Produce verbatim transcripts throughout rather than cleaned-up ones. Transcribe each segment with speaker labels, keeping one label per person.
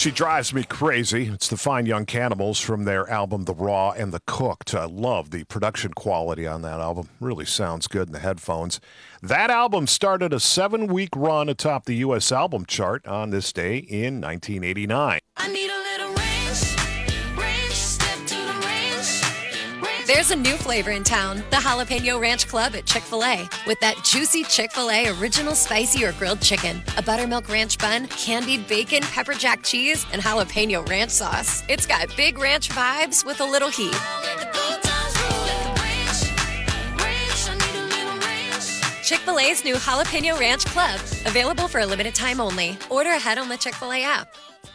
Speaker 1: She drives me crazy. It's the Fine Young Cannibals from their album The Raw and the Cooked. I love the production quality on that album. Really sounds good in the headphones. That album started a seven-week run atop the U S album chart on this day in nineteen eighty-nine.
Speaker 2: I need a little ranch, ranch, step to the ranch, ranch.
Speaker 3: There's a new flavor in town, the Jalapeno Ranch Club at Chick-fil-A. With that juicy Chick-fil-A original spicy or grilled chicken, a buttermilk ranch bun, candied bacon, pepper jack cheese, and jalapeno ranch sauce. It's got big ranch vibes with a little heat.
Speaker 2: Let the good times roll. Let the ranch, ranch, I need a little ranch.
Speaker 3: Chick-fil-A's new Jalapeno Ranch Club. Available for a limited time only. Order ahead on the Chick-fil-A app.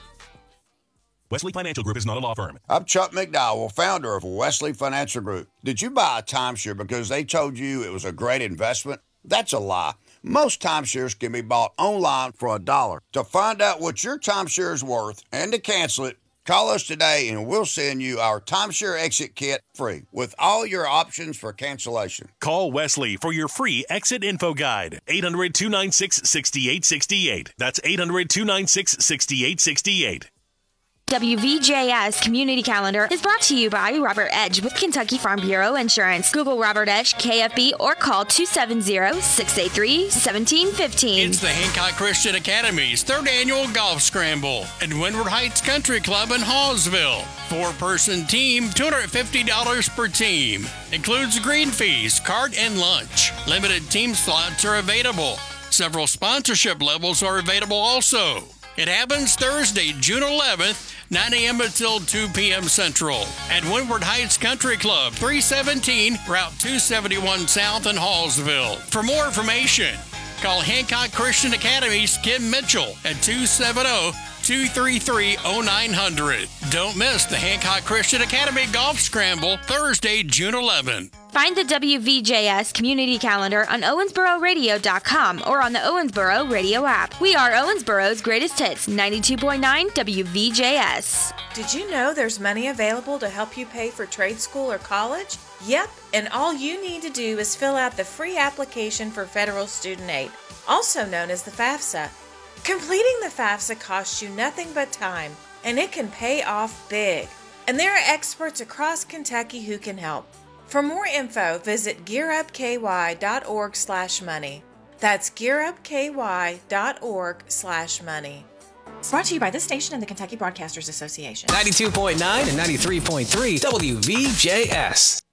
Speaker 4: Wesley Financial Group is not a law firm.
Speaker 5: I'm Chuck McDowell, founder of Wesley Financial Group. Did you buy a timeshare because they told you it was a great investment? That's a lie. Most timeshares can be bought online for a dollar. To find out what your timeshare is worth and to cancel it, call us today and we'll send you our timeshare exit kit free with all your options for cancellation.
Speaker 4: Call Wesley for your free exit info guide. eight hundred, two nine six, six eight six eight. That's eight hundred, two nine six, six eight six eight.
Speaker 6: W V J S Community Calendar is brought to you by Robert Edge with Kentucky Farm Bureau Insurance. Google Robert Edge K F B or call two seven zero, six eight three, one seven one five.
Speaker 7: It's the Hancock Christian Academy's third annual golf scramble at Windward Heights Country Club in Hallsville. Four-person team, two hundred fifty dollars per team. Includes green fees, cart, and lunch. Limited team slots are available. Several sponsorship levels are available also. It happens Thursday, June eleventh, nine a.m. until two p.m. Central at Windward Heights Country Club, three seventeen Route two seventy-one South in Hallsville. For more information, call Hancock Christian Academy's Kim Mitchell at two seven zero, two three three, zero nine zero zero. Don't miss the Hancock Christian Academy Golf Scramble, Thursday, June eleventh.
Speaker 6: Find the W V J S Community Calendar on owensboro radio dot com or on the Owensboro Radio app. We are Owensboro's greatest hits, ninety-two point nine W V J S.
Speaker 8: Did you know there's money available to help you pay for trade school or college? Yep, and all you need to do is fill out the free application for federal student aid, also known as the FAFSA. Completing the FAFSA costs you nothing but time, and it can pay off big. And there are experts across Kentucky who can help. For more info, visit gearupky.org slash money. That's gearupky.org slash money. Brought to you by this station and the Kentucky Broadcasters Association.
Speaker 9: ninety-two point nine and ninety-three point three W V J S.